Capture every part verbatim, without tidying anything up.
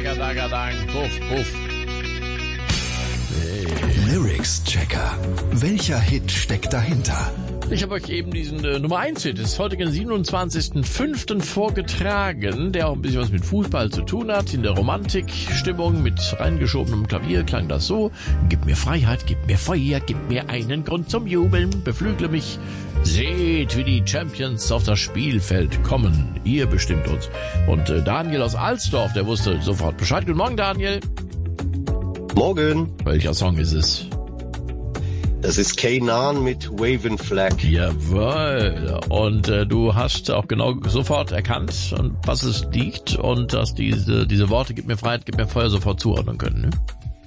Dagadang, puff, puff. Hey. Lyrics-Checker. Welcher Hit steckt dahinter? Ich habe euch eben diesen äh, Nummer eins Hit des heutigen siebenundzwanzigsten fünften vorgetragen, der auch ein bisschen was mit Fußball zu tun hat. In der Romantikstimmung mit reingeschobenem Klavier klang das so: Gib mir Freiheit, gib mir Feuer, gib mir einen Grund zum Jubeln, beflügle mich. Seht, wie die Champions auf das Spielfeld kommen. Ihr bestimmt uns. Und äh, Daniel aus Alsdorf, der wusste sofort Bescheid. Guten Morgen, Daniel. Morgen. Welcher Song ist es? Das ist Kanan mit Waving Flag. Jawohl. Und äh, du hast auch genau sofort erkannt, an was es liegt und dass diese diese Worte "Gib mir Freiheit, gib mir Feuer" sofort zuordnen können, ne?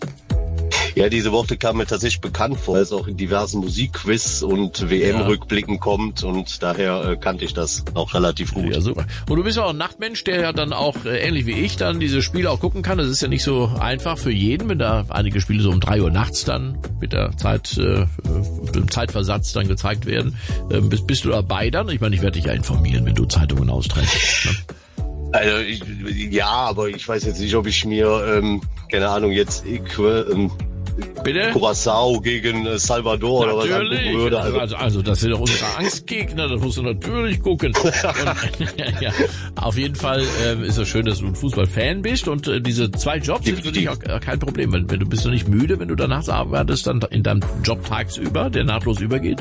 Ja, diese Worte kamen mir tatsächlich bekannt vor, weil es auch in diversen Musikquiz und W M-Rückblicken kommt und daher äh, kannte ich das auch relativ gut. Ja, super. Und du bist ja auch ein Nachtmensch, der ja dann auch, äh, ähnlich wie ich, dann diese Spiele auch gucken kann. Das ist ja nicht so einfach für jeden, wenn da einige Spiele so um drei Uhr nachts dann mit der Zeit, äh, mit dem Zeitversatz dann gezeigt werden. Ähm, bist, bist du dabei dann? Ich meine, ich werde dich ja informieren, wenn du Zeitungen austrägst, ne? Also ich, ja, aber ich weiß jetzt nicht, ob ich mir, ähm, keine Ahnung, jetzt ich, ähm, Bitte? Curaçao gegen äh, Salvador natürlich. Oder was angucken würde. Also, also, also das sind doch unsere Angstgegner, das musst du natürlich gucken. Und, ja, auf jeden Fall äh, ist es schön, dass du ein Fußballfan bist und äh, diese zwei Jobs sind für dich auch kein Problem. Wenn, wenn du bist du nicht müde, wenn du danach arbeitest, dann in deinem Job tagsüber, der nahtlos übergeht?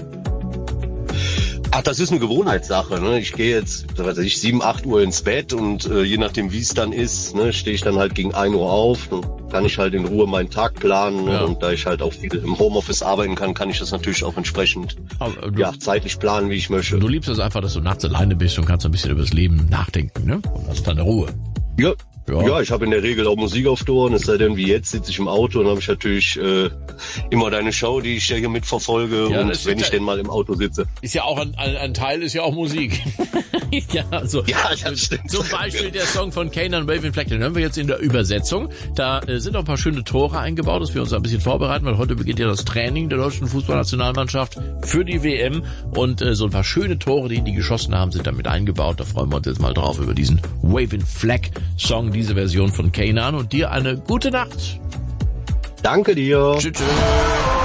Ach, das ist eine Gewohnheitssache, ne? Ich gehe jetzt, was weiß ich, sieben, acht Uhr ins Bett und äh, je nachdem, wie es dann ist, ne, stehe ich dann halt gegen ein Uhr auf. Dann kann ich halt in Ruhe meinen Tag planen, ne? Ja. Und da ich halt auch viel im Homeoffice arbeiten kann, kann ich das natürlich auch entsprechend Aber, du, ja, zeitlich planen, wie ich möchte. Du liebst es einfach, dass du nachts alleine bist und kannst ein bisschen über das Leben nachdenken, ne? Und hast dann Ruhe. Ja. Ja. Ja, ich habe in der Regel auch Musik auf Ohren, es sei denn wie jetzt sitze ich im Auto und habe ich natürlich äh, immer deine Show, die ich ja hier mitverfolge, Ja, und wenn ich denn mal im Auto sitze. Ist ja auch ein, ein, ein Teil, ist ja auch Musik. ja, also Ja, das stimmt. Zum Beispiel der Song von Kanan, Waving Flag, den hören wir jetzt in der Übersetzung. Da äh, sind auch ein paar schöne Tore eingebaut, dass wir uns ein bisschen vorbereiten, weil heute beginnt ja das Training der deutschen Fußballnationalmannschaft für die W M und äh, so ein paar schöne Tore, die die geschossen haben, sind damit eingebaut. Da freuen wir uns jetzt mal drauf über diesen Waving Flag Song, diese Version von Kanan, und dir eine gute Nacht. Danke dir. Tschüss. Tschüss.